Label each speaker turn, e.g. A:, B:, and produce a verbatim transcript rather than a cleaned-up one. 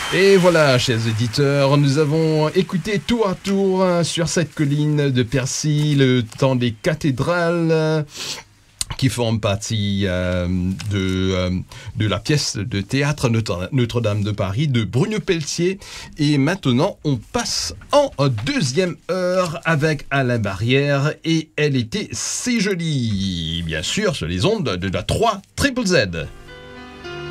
A: Et voilà, chers éditeurs, nous avons écouté tour à tour hein, sur cette colline de Percy le temps des cathédrales euh, qui forment partie euh, de, euh, de la pièce de théâtre Notre- Notre-Dame de Paris de Bruno Pelletier. Et maintenant, on passe en deuxième heure avec Alain Barrière et elle était si jolie, bien sûr, sur les ondes de la trois Triple Z.